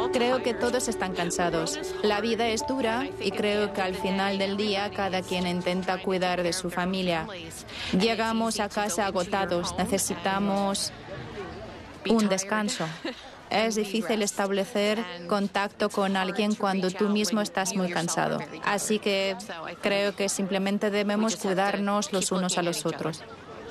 Creo que todos están cansados. La vida es dura y creo que al final del día cada quien intenta cuidar de su familia. Llegamos a casa agotados, necesitamos un descanso. Es difícil establecer contacto con alguien cuando tú mismo estás muy cansado. Así que creo que simplemente debemos cuidarnos los unos a los otros.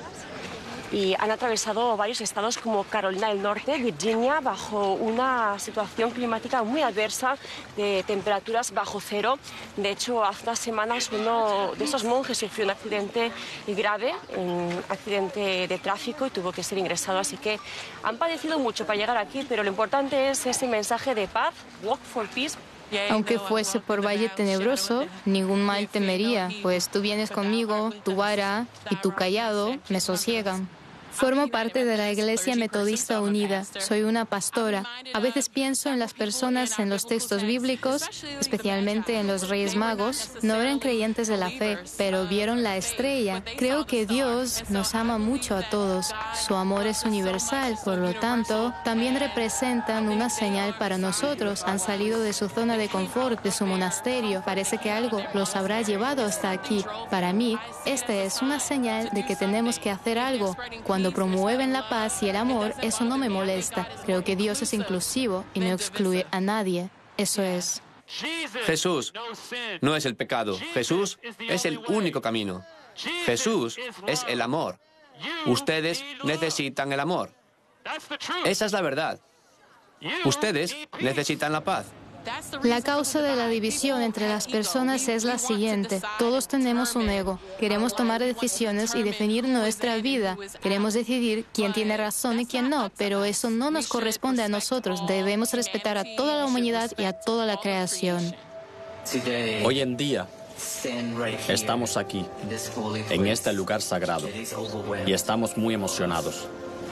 Y han atravesado varios estados como Carolina del Norte, Virginia, bajo una situación climática muy adversa de temperaturas bajo cero. De hecho, hace unas semanas uno de esos monjes sufrió un accidente grave, un accidente de tráfico y tuvo que ser ingresado. Así que han padecido mucho para llegar aquí, pero lo importante es ese mensaje de paz, Walk for Peace. Aunque fuese por valle tenebroso, ningún mal temería, pues tú vienes conmigo, tu vara y tu cayado me sosiegan. Formo parte de la Iglesia Metodista Unida. Soy una pastora. A veces pienso en las personas en los textos bíblicos, especialmente en los Reyes Magos. No eran creyentes de la fe, pero vieron la estrella. Creo que Dios nos ama mucho a todos. Su amor es universal, por lo tanto, también representan una señal para nosotros. Han salido de su zona de confort, de su monasterio. Parece que algo los habrá llevado hasta aquí. Para mí, esta es una señal de que tenemos que hacer algo. Cuando promueven la paz y el amor, eso no me molesta. Creo que Dios es inclusivo y no excluye a nadie. Eso es. Jesús no es el pecado. Jesús es el único camino. Jesús es el amor. Ustedes necesitan el amor. Esa es la verdad. Ustedes necesitan la paz. La causa de la división entre las personas es la siguiente. Todos tenemos un ego. Queremos tomar decisiones y definir nuestra vida. Queremos decidir quién tiene razón y quién no, pero eso no nos corresponde a nosotros. Debemos respetar a toda la humanidad y a toda la creación. Hoy en día estamos aquí, en este lugar sagrado, y estamos muy emocionados.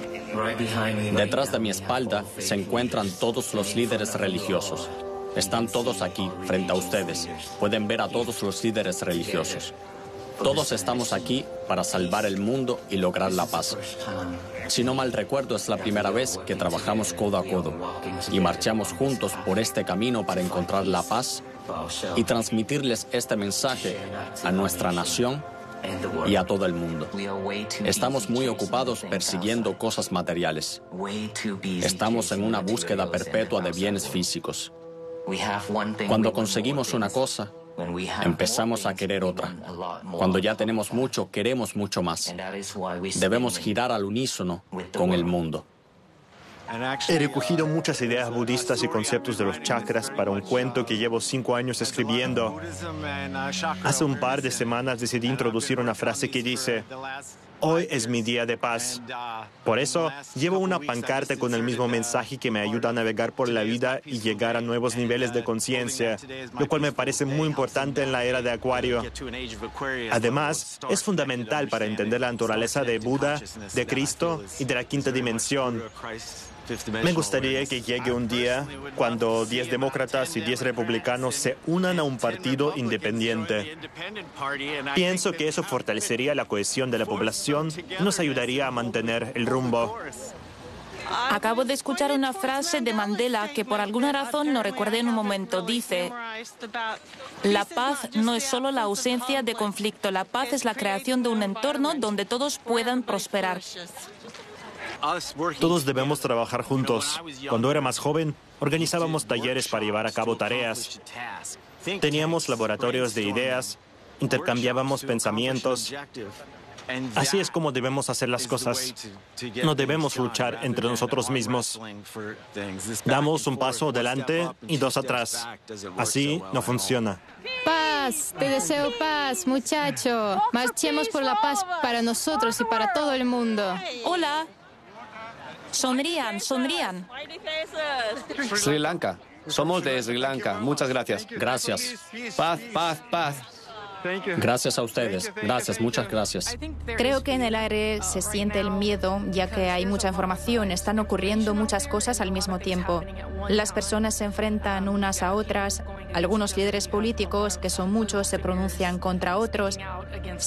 Detrás de mi espalda se encuentran todos los líderes religiosos. Están todos aquí, frente a ustedes. Pueden ver a todos los líderes religiosos. Todos estamos aquí para salvar el mundo y lograr la paz. Si no mal recuerdo, es la primera vez que trabajamos codo a codo y marchamos juntos por este camino para encontrar la paz y transmitirles este mensaje a nuestra nación y a todo el mundo. Estamos muy ocupados persiguiendo cosas materiales. Estamos en una búsqueda perpetua de bienes físicos. Cuando conseguimos una cosa, empezamos a querer otra. Cuando ya tenemos mucho, queremos mucho más. Debemos girar al unísono con el mundo. He recogido muchas ideas budistas y conceptos de los chakras para un cuento que llevo 5 años escribiendo. Hace un par de semanas decidí introducir una frase que dice: hoy es mi día de paz. Por eso, llevo una pancarta con el mismo mensaje que me ayuda a navegar por la vida y llegar a nuevos niveles de conciencia, lo cual me parece muy importante en la era de Acuario. Además, es fundamental para entender la naturaleza de Buda, de Cristo y de la quinta dimensión. Me gustaría que llegue un día cuando 10 demócratas y 10 republicanos se unan a un partido independiente. Pienso que eso fortalecería la cohesión de la población y nos ayudaría a mantener el rumbo. Acabo de escuchar una frase de Mandela que por alguna razón no recuerdo en un momento. Dice: la paz no es solo la ausencia de conflicto, la paz es la creación de un entorno donde todos puedan prosperar. Todos debemos trabajar juntos. Cuando era más joven, organizábamos talleres para llevar a cabo tareas. Teníamos laboratorios de ideas, intercambiábamos pensamientos. Así es como debemos hacer las cosas. No debemos luchar entre nosotros mismos. Damos un paso adelante y 2 atrás. Así no funciona. Paz, te deseo paz, muchacho. Marchemos por la paz para nosotros y para todo el mundo. Hola. Sonrían, sonrían. Sri Lanka. Somos de Sri Lanka. Muchas gracias. Gracias. Paz, paz, paz. Gracias a ustedes. Gracias, muchas gracias. Creo que en el aire se siente el miedo, ya que hay mucha información, están ocurriendo muchas cosas al mismo tiempo. Las personas se enfrentan unas a otras, algunos líderes políticos, que son muchos, se pronuncian contra otros.